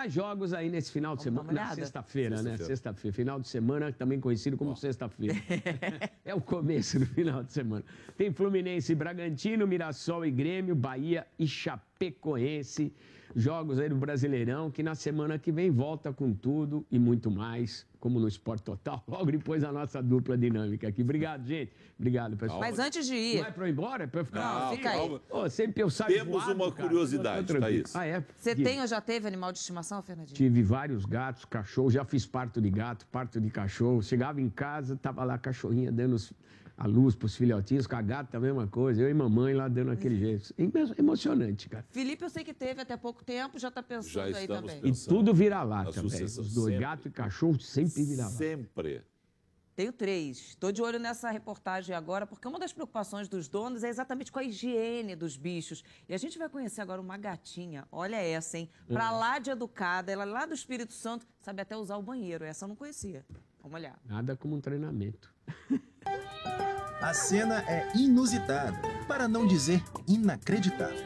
há jogos aí nesse final de semana, na sexta-feira, né? Sexta-feira, final de semana, também conhecido como sexta-feira. É o começo do final de semana. Tem Fluminense e Bragantino, Mirassol e Grêmio, Bahia e Chapecoense. Jogos aí do Brasileirão, que na semana que vem volta com tudo e muito mais, como no Esporte Total, logo depois a nossa dupla dinâmica aqui. Obrigado, gente. Obrigado, pessoal. Mas antes de ir... Não é pra ir embora? É pra eu ficar Não, assim? fica aí. Oh, sempre eu saio Temos voado, uma curiosidade, Thaís. Você tem ou já teve animal de estimação, Fernandinho? Tive vários gatos, cachorros, já fiz parto de gato, parto de cachorro. Chegava em casa, tava lá a cachorrinha dando a luz pros filhotinhos, com a gata a mesma coisa. Eu e mamãe lá dando aquele jeito. Emocionante, cara. Felipe, eu sei que teve até pouco tempo, já tá pensando aí também. E tudo vira lata, velho. Os dois, gato e cachorro, sempre vira lata. Sempre. Tenho 3. Estou de olho nessa reportagem agora, porque uma das preocupações dos donos é exatamente com a higiene dos bichos. E a gente vai conhecer agora uma gatinha, olha essa, hein? Pra lá de educada, ela lá do Espírito Santo, sabe até usar o banheiro. Essa eu não conhecia. Vamos olhar. Nada como um treinamento. A cena é inusitada, para não dizer inacreditável.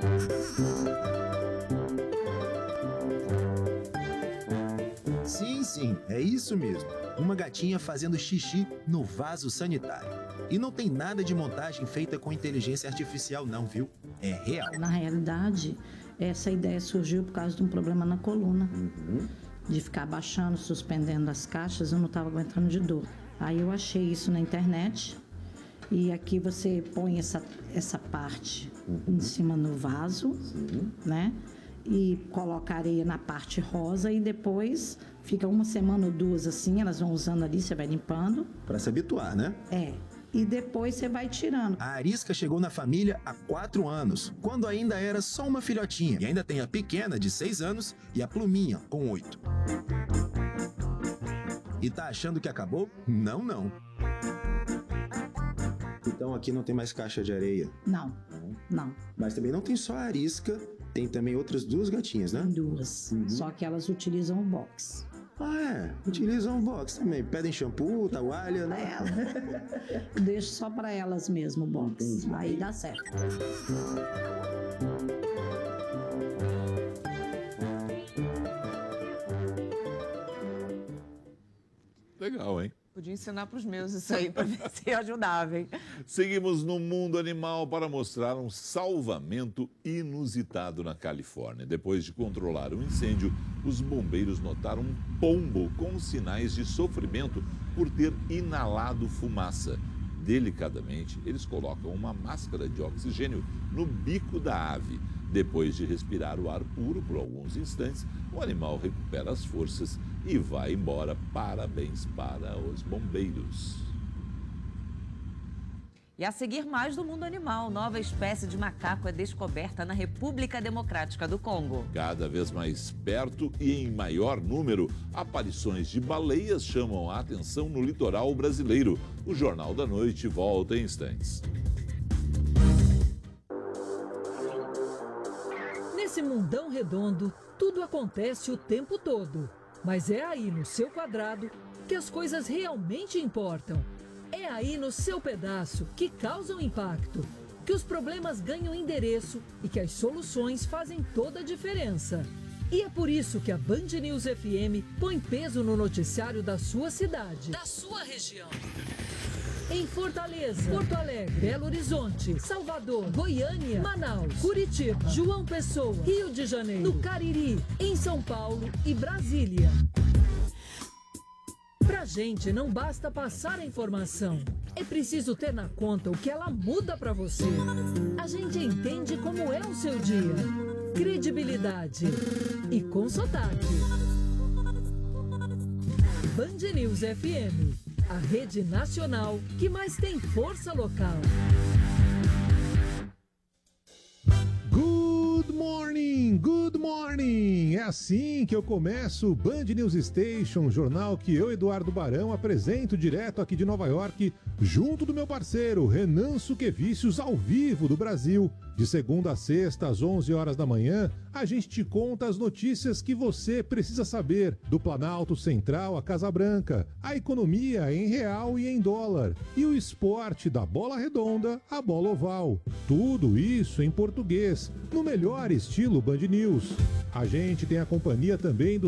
Sim, é isso mesmo. Uma gatinha fazendo xixi no vaso sanitário. E não tem nada de montagem feita com inteligência artificial não, viu? É real. Na realidade, essa ideia surgiu por causa de um problema na coluna. De ficar baixando, suspendendo as caixas, eu não estava aguentando de dor. Aí eu achei isso na internet. E aqui você põe essa parte em cima no vaso, né? E coloca areia na parte rosa e depois fica uma semana ou 2 assim, elas vão usando ali, você vai limpando. Para se habituar, né? É. E depois você vai tirando. A Arisca chegou na família há 4 anos, quando ainda era só uma filhotinha. E ainda tem a pequena, de 6 anos, e a Pluminha, com 8. E tá achando que acabou? Não. Então aqui não tem mais caixa de areia? Não. Mas também não tem só a Arisca, tem também outras 2 gatinhas, né? Tem 2, só que elas utilizam o box. Utilizam o box também. Pedem shampoo, toalha, né? Deixo só para elas mesmo o box. Entendi. Aí dá certo. Legal, hein? Podia ensinar para os meus isso aí, para ver se ajudava, hein? Seguimos no mundo animal para mostrar um salvamento inusitado na Califórnia. Depois de controlar um incêndio, os bombeiros notaram um pombo com sinais de sofrimento por ter inalado fumaça. Delicadamente, eles colocam uma máscara de oxigênio no bico da ave. Depois de respirar o ar puro por alguns instantes, o animal recupera as forças e vai embora. Parabéns para os bombeiros. E a seguir, mais do mundo animal. Nova espécie de macaco é descoberta na República Democrática do Congo. Cada vez mais perto e em maior número, aparições de baleias chamam a atenção no litoral brasileiro. O Jornal da Noite volta em instantes. Nesse mundão redondo, tudo acontece o tempo todo. Mas é aí no seu quadrado que as coisas realmente importam. É aí no seu pedaço que causam impacto, que os problemas ganham endereço e que as soluções fazem toda a diferença. E é por isso que a Band News FM põe peso no noticiário da sua cidade, da sua região. Em Fortaleza, Porto Alegre, Belo Horizonte, Salvador, Goiânia, Manaus, Curitiba, João Pessoa, Rio de Janeiro, no Cariri, em São Paulo e Brasília. Pra gente não basta passar a informação, é preciso ter na conta o que ela muda pra você. A gente entende como é o seu dia, credibilidade e com sotaque. Band News FM, a rede nacional que mais tem força local. Good morning! É assim que eu começo o Band News Station, jornal que eu, Eduardo Barão, apresento direto aqui de Nova York, junto do meu parceiro Renan Suquevicius, ao vivo do Brasil. De segunda a sexta, às 11 horas da manhã, a gente te conta as notícias que você precisa saber do Planalto Central à Casa Branca, a economia em real e em dólar, e o esporte da bola redonda à bola oval. Tudo isso em português, no melhor estilo Band News. A gente tem a companhia também do